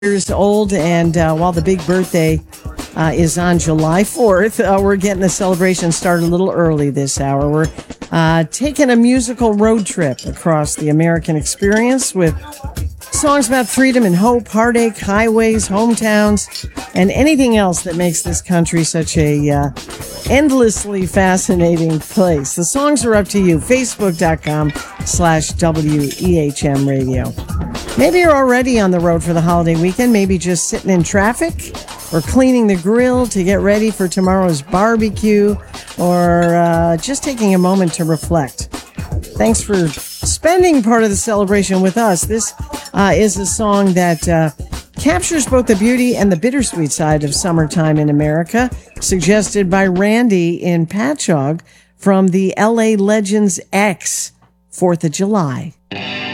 Years old, and while the big birthday is on July 4th, we're getting the celebration started a little early this hour. We're taking a musical road trip across the American experience with songs about freedom and hope, heartache, highways, hometowns, and anything else that makes this country such a endlessly fascinating place. The songs are up to you. Facebook.com/WEHM radio. Maybe you're already on the road for the holiday weekend, maybe just sitting in traffic or cleaning the grill to get ready for tomorrow's barbecue, or just taking a moment to reflect. Thanks for spending part of the celebration with us. This is a song that captures both the beauty and the bittersweet side of summertime in America, suggested by Randy in Patchogue from the LA Legends X 4th of July.